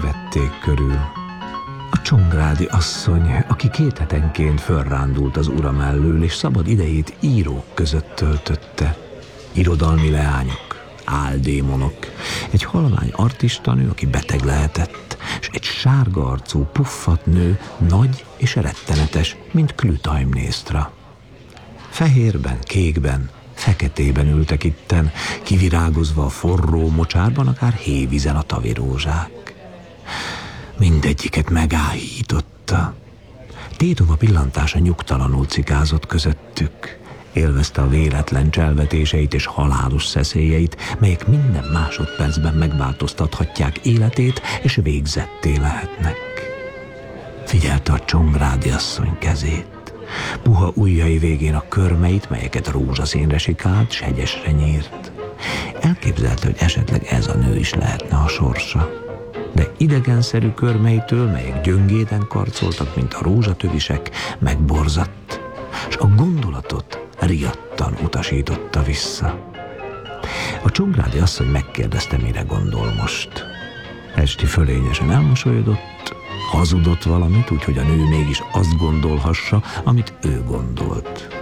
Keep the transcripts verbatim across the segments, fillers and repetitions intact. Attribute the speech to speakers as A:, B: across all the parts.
A: vették körül. A csongrádi asszony, aki két hetenként fölrándult az ura mellől, és szabad idejét írók között töltötte. Irodalmi leányok, áldémonok, egy halvány artistanő, aki beteg lehetett, és egy sárga arcú, puffat nő, nagy és rettenetes, mint Klütaimnésztra. Fehérben, kékben, feketében ültek itten, kivirágozva a forró mocsárban, akár hévízen a tavirózsák. Mindegyiket megáhította. Tétova pillantása nyugtalanul cikázott közöttük. Élvezte a véletlen cselvetéseit és halálos szeszélyeit, melyek minden másodpercben megváltoztathatják életét, és végzetté lehetnek. Figyelte a csongrádi asszony kezét. Puha ujjai végén a körmeit, melyeket rózsaszínre sikált, s hegyesre nyírt. Elképzelte, hogy esetleg ez a nő is lehetne a sorsa. De idegenszerű körmeitől, melyek gyöngéden karcoltak, mint a rózsatövisek, megborzadt, s a gondolatot riadtan utasította vissza. A csongrádi asszony megkérdezte, mire gondol most. Esti fölényesen elmosolyodott, hazudott valamit, úgyhogy a nő mégis azt gondolhassa, amit ő gondolt.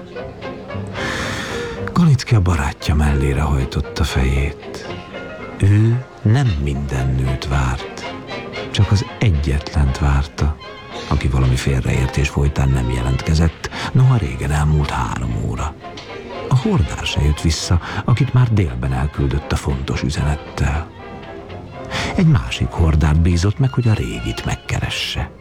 A: Kalicki a barátja mellére hajtotta fejét. Ő nem minden nőt várt, csak az egyetlent várta, aki valami félreértés folytán nem jelentkezett, noha régen elmúlt három óra. A hordár se jött vissza, akit már délben elküldött a fontos üzenettel. Egy másik hordát bízott meg, hogy a régit megkeresse.